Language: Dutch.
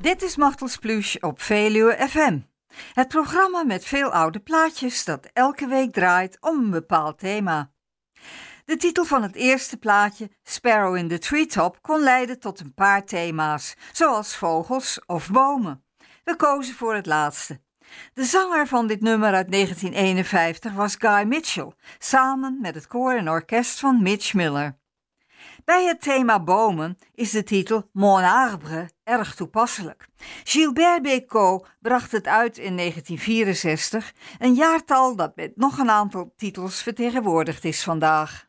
Dit is Machtels Pluche op Veluwe FM. Het programma met veel oude plaatjes dat elke week draait om een bepaald thema. De titel van het eerste plaatje, Sparrow in the Treetop, kon leiden tot een paar thema's, zoals vogels of bomen. We kozen voor het laatste. De zanger van dit nummer uit 1951 was Guy Mitchell, samen met het koor en orkest van Mitch Miller. Bij het thema bomen is de titel Mon Arbre erg toepasselijk. Gilbert Bécaud bracht het uit in 1964, een jaartal dat met nog een aantal titels vertegenwoordigd is vandaag.